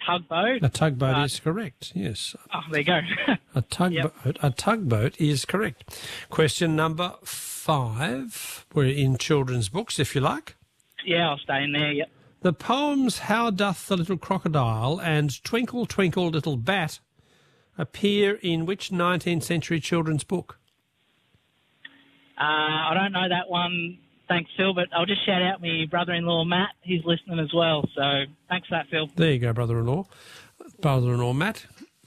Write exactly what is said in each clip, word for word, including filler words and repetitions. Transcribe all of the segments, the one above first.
tugboat. A tugboat but, is correct, yes. Oh, there you go. A tugboat, Yep. a tugboat is correct. Question number five. We're in children's books, if you like. Yeah, I'll stay in there, yep. The poems How Doth the Little Crocodile and Twinkle, Twinkle, Little Bat appear in which nineteenth century children's book? Uh, I don't know that one, thanks, Phil, but I'll just shout out my brother-in-law, Matt. He's listening as well, so thanks for that, Phil. There you go, brother-in-law. Brother-in-law, Matt.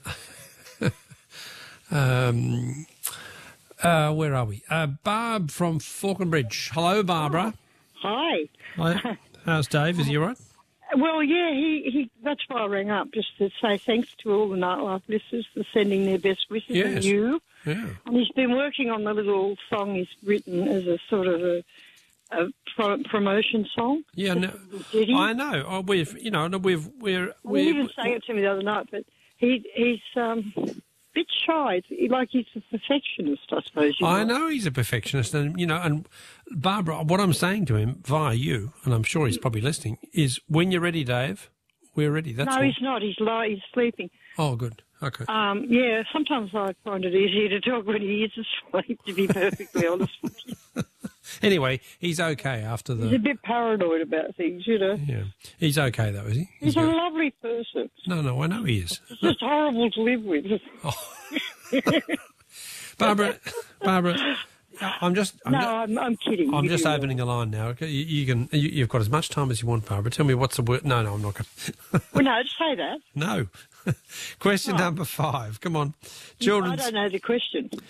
um, uh, where are we? Uh, Barb from Falconbridge. Hello, Barbara. Hi. Hi. How's Dave? Is he all right? Well, yeah, he, he. That's why I rang up, just to say thanks to all the Nightlife listeners for sending their best wishes Yes. and you. Yeah. And he's been working on the little song he's written as a sort of a, a pro- promotion song. Yeah, no, Did he? I know. Oh, we've, you know, we've, we're, Well, he we're, even sang it to me the other night, but he he's um, a bit shy. It's like he's a perfectionist, I suppose. You I know he's a perfectionist, and you know, and Barbara, what I'm saying to him via you, and I'm sure he's probably listening, is when you're ready, Dave, we're ready. That's no, all. he's not. He's li- He's sleeping. Oh, good. Okay. Um, yeah, sometimes I find it easier to talk when he is asleep, to be perfectly honest with you. Anyway, he's okay after the. He's a bit paranoid about things, you know. Yeah, he's okay though, is he? He's, He's a good. lovely person. No, no, I know he is. It's just horrible to live with. Barbara, Barbara, I'm just. I'm no, ju- I'm, I'm kidding. I'm You just do opening a line now. Okay, You, you can. You, you've got as much time as you want, Barbara. Tell me what's the word. No, no, I'm not going. to... Well, no, say that. No. Question Oh. number five. Come on, I children's don't know the question.